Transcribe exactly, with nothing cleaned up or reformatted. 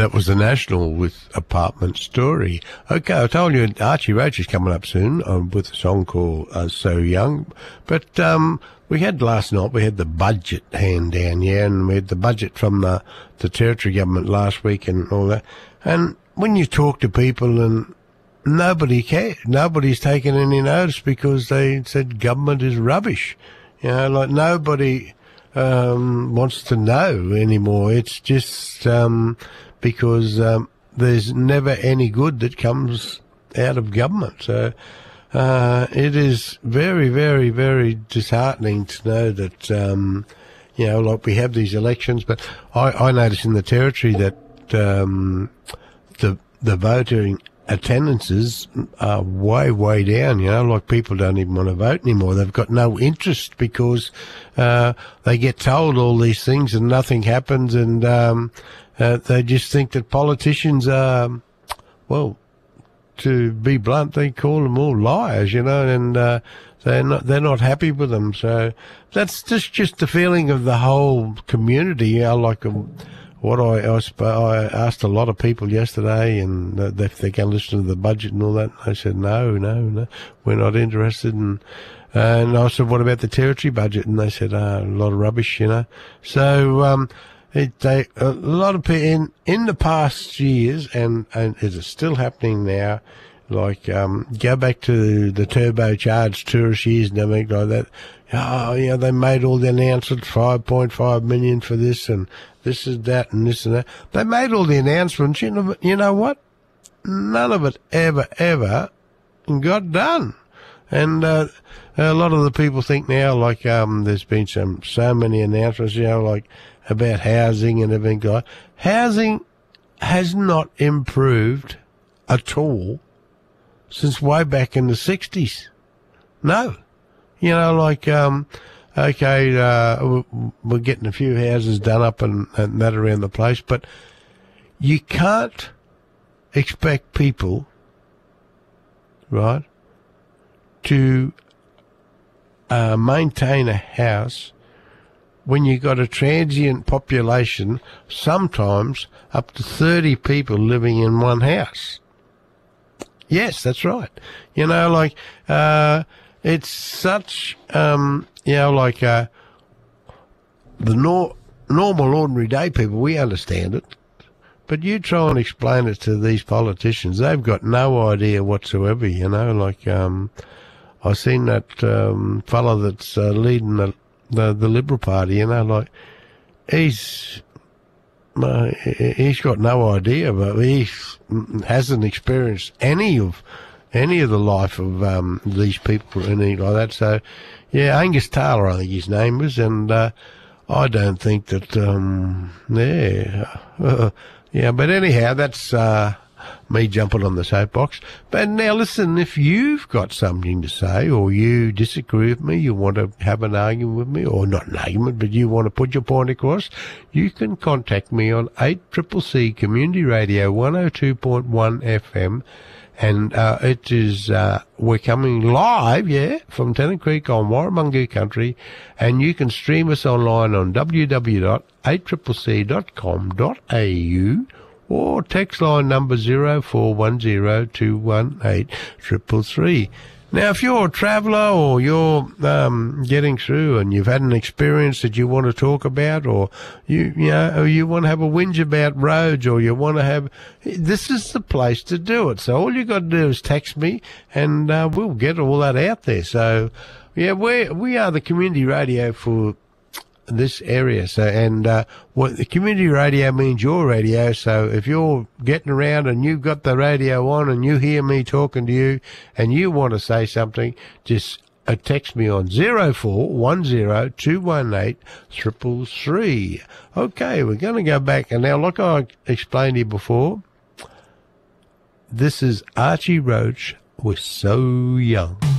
That was the National with Apartment Story. Okay, I told you Archie Roach is coming up soon um, with a song called uh, So Young. But um, we had last night, we had the budget hand down, yeah, and we had the budget from the, the Territory government last week and all that. And when you talk to people and nobody cares, nobody's taken any notice because they said government is rubbish. You know, like nobody um, wants to know anymore. It's just... Um, because um, there's never any good that comes out of government. So uh, it is very, very, very disheartening to know that, um, you know, like we have these elections. But I, I notice in the Territory that um, the the voting attendances are way, way down, you know, like people don't even want to vote anymore. They've got no interest because uh, they get told all these things and nothing happens, and um, uh, they just think that politicians are, well, to be blunt, they call them all liars, you know, and uh, they're not they're not happy with them. So that's just, just the feeling of the whole community, you know, like um, what I, I, I asked a lot of people yesterday, and if they can listen to the budget and all that, they said, no, no, no, we're not interested. And, and I said, what about the Territory budget? And they said, oh, a lot of rubbish, you know. So um, it, they, a lot of people, in, in the past years, and, and it is still happening now, like um, go back to the turbocharged tourist years and everything like that. Oh, yeah, they made all the announcements, five point five million for this and this is that and this and that. They made all the announcements. You know, you know what? None of it ever, ever got done. And uh, a lot of the people think now, like, um, there's been some so many announcements, you know, like about housing and everything. Like, housing has not improved at all since way back in the sixties. No. You know, like, um, okay, uh, we're getting a few houses done up and, and that around the place, but you can't expect people, right, to uh, maintain a house when you've got a transient population, sometimes up to thirty people living in one house. Yes, that's right. You know, like, uh, it's such, um, you know, like uh, the nor- normal, ordinary day people, we understand it. But you try and explain it to these politicians, they've got no idea whatsoever, you know. Like, um, I've seen that um, fella that's uh, leading the, the the Liberal Party, you know, like, he's... Uh, he's got no idea, but he hasn't experienced any of any of the life of um, these people or anything like that. So, yeah, Angus Taylor, I think his name was, and uh, I don't think that, um, yeah, uh, yeah. But anyhow, that's uh, me jumping on the soapbox. But now, listen, if you've got something to say, or you disagree with me, you want to have an argument with me, or not an argument, but you want to put your point across, you can contact me on eight C C C Community Radio one oh two point one F M. And uh, it is, uh, we're coming live, yeah, from Tennant Creek on Warramungu Country, and you can stream us online on w w w dot eight c c c dot com dot a u or text line number zero four one zero two one eight three three three. Now, if you're a traveller or you're um, getting through and you've had an experience that you want to talk about, or you you know, or you want to have a whinge about roads, or you want to have, this is the place to do it. So all you got to do is text me, and uh, we'll get all that out there. So yeah, we we are the community radio for this area. So, and uh, what the community radio means your radio. So if you're getting around and you've got the radio on and you hear me talking to you and you want to say something, just uh, text me on zero four one zero two one eight three three three. Okay, we're going to go back, and now, like I explained to you before, this is Archie Roach with So Young.